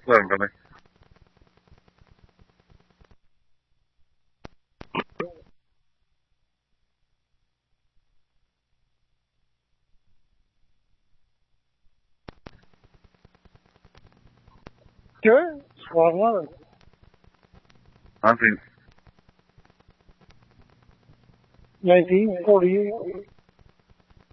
7 for me. Good. Squad 11. 19. 1948.